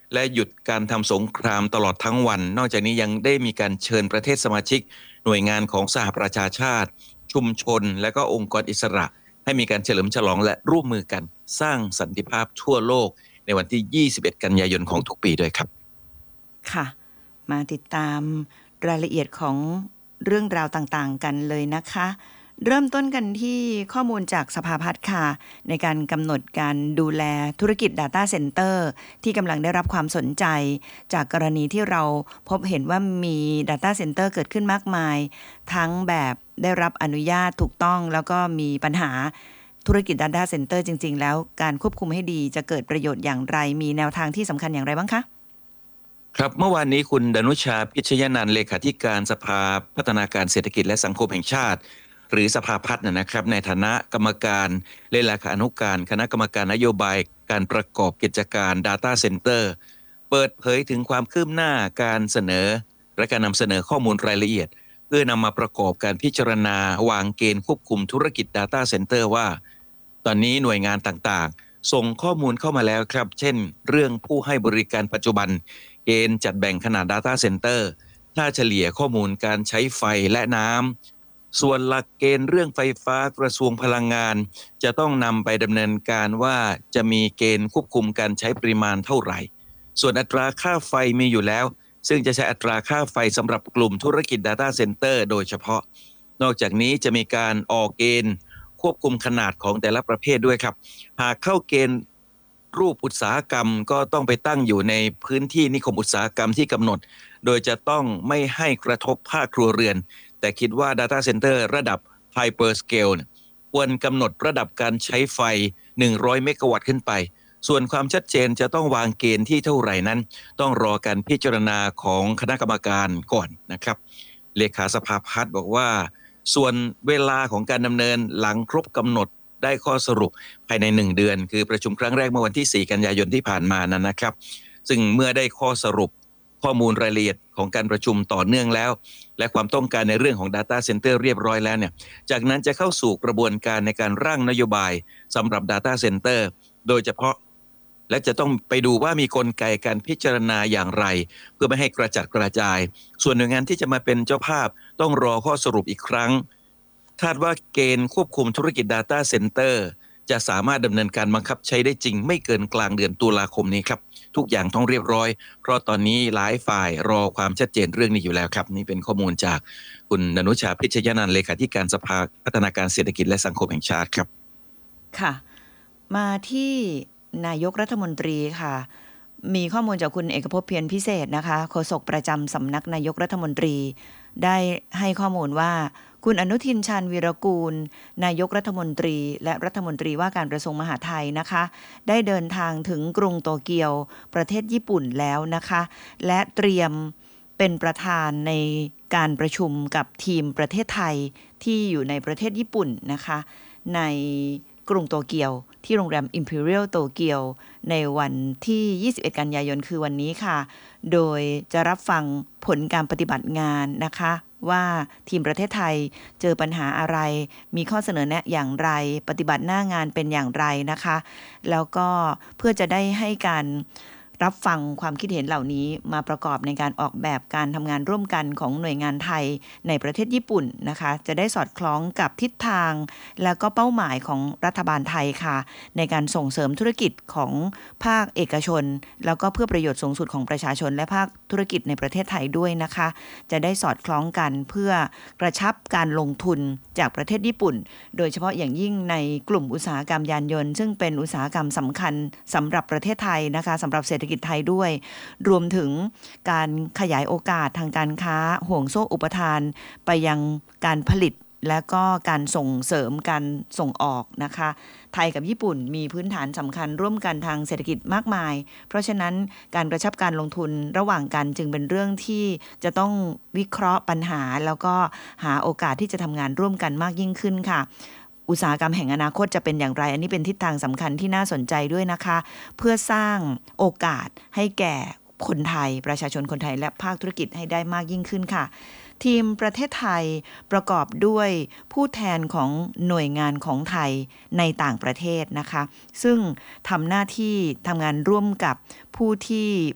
และหยุดการทำสงครามตลอดทั้งวันนอกจากนี้ยังได้มีการเชิญประเทศสมาชิกหน่วยงานของสหประชาชาติชุมชนและก็องค์กรอิสระให้มีการเฉลิมฉลองและร่วมมือกันสร้างสันติภาพทั่วโลกในวันที่21กันยายนของทุกปีด้วยครับค่ะมาติดตามรายละเอียดของเรื่องราวต่างๆกันเลยนะคะเริ่มต้นกันที่ข้อมูลจากสภาพัฒน์ค่ะในการกำหนดการดูแลธุรกิจ Data Center ที่กำลังได้รับความสนใจจากกรณีที่เราพบเห็นว่ามี Data Center เกิดขึ้นมากมายทั้งแบบได้รับอนุญาตถูกต้องแล้วก็มีปัญหาธุรกิจ Data Center จริงๆแล้วการควบคุมให้ดีจะเกิดประโยชน์อย่างไรมีแนวทางที่สำคัญอย่างไรบ้างคะครับเมื่อวานนี้คุณดนุชาพิชยนันท์เลขาธิการสภาพัฒนาการเศรษฐกิจและสังคมแห่งชาติหรือสภาพัฒน์นะครับในฐานะกรรมการเลขานุการคณะกรรมการนโยบายการประกอบกิจการ Data Center เปิดเผยถึงความคืบหน้าการเสนอและการนำเสนอข้อมูลรายละเอียดเพื่อนำมาประกอบการพิจารณาวางเกณฑ์ควบคุมธุรกิจ Data Center ว่าตอนนี้หน่วยงานต่างๆส่งข้อมูลเข้ามาแล้วครับเช่นเรื่องผู้ให้บริการปัจจุบันเกณฑ์จัดแบ่งขนาด Data Center ค่าเฉลี่ยข้อมูลการใช้ไฟและน้ำส่วนหลักเกณฑ์เรื่องไฟฟ้ากระทรวงพลังงานจะต้องนำไปดำเนินการว่าจะมีเกณฑ์ควบคุมการใช้ปริมาณเท่าไหร่ส่วนอัตราค่าไฟมีอยู่แล้วซึ่งจะใช้อัตราค่าไฟสำหรับกลุ่มธุรกิจ Data Center โดยเฉพาะนอกจากนี้จะมีการออกเกณฑ์ควบคุมขนาดของแต่ละประเภทด้วยครับหากเข้าเกณฑ์รูปอุตสาหกรรมก็ต้องไปตั้งอยู่ในพื้นที่นิคมอุตสาหกรรมที่กำหนดโดยจะต้องไม่ให้กระทบภาคครัวเรือนแต่คิดว่า Data Center ระดับ Hyperscale ควรกำหนดระดับการใช้ไฟ100เมกะวัตต์ขึ้นไปส่วนความชัดเจนจะต้องวางเกณฑ์ที่เท่าไหร่นั้นต้องรอการพิจารณาของคณะกรรมการก่อนนะครับเลขาสภาพัฒน์บอกว่าส่วนเวลาของการดำเนินหลังครบกำหนดได้ข้อสรุปภายใน1เดือนคือประชุมครั้งแรกเมื่อวันที่4กันยายนที่ผ่านมานั้นนะครับซึ่งเมื่อได้ข้อสรุปข้อมูลรายละเอียดของการประชุมต่อเนื่องแล้วและความต้องการในเรื่องของ Data Center เรียบร้อยแล้วเนี่ยจากนั้นจะเข้าสู่กระบวนการในการร่างนโยบายสำหรับ Data Center โดยเฉพาะและจะต้องไปดูว่ามีกลไกการพิจารณาอย่างไรเพื่อไม่ให้กระจัดกระจายส่วนหน่วยงานที่จะมาเป็นเจ้าภาพต้องรอข้อสรุปอีกครั้งคาดว่าเกณฑ์ควบคุมธุรกิจ Data Center จะสามารถดำเนินการบังคับใช้ได้จริงไม่เกินกลางเดือนตุลาคมนี้ครับทุกอย่างต้องเรียบร้อยเพราะตอนนี้หลายฝ่ายรอความชัดเจนเรื่องนี้อยู่แล้วครับนี่เป็นข้อมูลจากคุณดนุชาพิชยนันท์เลขาธิการสภาพัฒนาการเศรษฐกิจและสังคมแห่งชาติครับค่ะมาที่นายกรัฐมนตรีค่ะมีข้อมูลจากคุณเอกภพเพียรพิเศษนะคะโฆษกประจำสำนักนายกรัฐมนตรีได้ให้ข้อมูลว่าคุณอนุทินชาญวีรกูลนายกรัฐมนตรีและรัฐมนตรีว่าการกระทรวงมหาดไทยนะคะได้เดินทางถึงกรุงโตเกียวประเทศญี่ปุ่นแล้วนะคะและเตรียมเป็นประธานในการประชุมกับทีมประเทศไทยที่อยู่ในประเทศญี่ปุ่นนะคะในกรุงโตเกียวที่โรงแรม Imperial โตเกียวในวันที่21กันยายนคือวันนี้ค่ะโดยจะรับฟังผลการปฏิบัติงานนะคะว่าทีมประเทศไทยเจอปัญหาอะไรมีข้อเสนอแนะอย่างไรปฏิบัติหน้างานเป็นอย่างไรนะคะแล้วก็เพื่อจะได้ให้การรับฟังความคิดเห็นเหล่านี้มาประกอบในการออกแบบการทำงานร่วมกันของหน่วยงานไทยในประเทศญี่ปุ่นนะคะจะได้สอดคล้องกับทิศทางแล้วก็เป้าหมายของรัฐบาลไทยค่ะในการส่งเสริมธุรกิจของภาคเอกชนแล้วก็เพื่อประโยชน์สูงสุดของประชาชนและภาคธุรกิจในประเทศไทยด้วยนะคะจะได้สอดคล้องกันเพื่อกระชับการลงทุนจากประเทศญี่ปุ่นโดยเฉพาะอย่างยิ่งในกลุ่มอุตสาหกรรมยานยนต์ซึ่งเป็นอุตสาหกรรมสำคัญสำหรับประเทศไทยนะคะสำหรับเศรษฐกิจไทยด้วยรวมถึงการขยายโอกาสทางการค้าห่วงโซ่อุปทานไปยังการผลิตและก็การส่งเสริมการส่งออกนะคะไทยกับญี่ปุ่นมีพื้นฐานสำคัญร่วมกันทางเศรษฐกิจมากมายเพราะฉะนั้นการกระชับการลงทุนระหว่างกันจึงเป็นเรื่องที่จะต้องวิเคราะห์ปัญหาแล้วก็หาโอกาสที่จะทำงานร่วมกันมากยิ่งขึ้นค่ะอุตสาหกรรมแห่งอนาคตจะเป็นอย่างไรอันนี้เป็นทิศทางสำคัญที่น่าสนใจด้วยนะคะเพื่อสร้างโอกาสให้แก่คนไทยประชาชนคนไทยและภาคธุรกิจให้ได้มากยิ่งขึ้นค่ะทีมประเทศไทยประกอบด้วยผู้แทนของหน่วยงานของไทยในต่างประเทศนะคะซึ่งทำหน้าที่ทำงานร่วมกับผู้ที่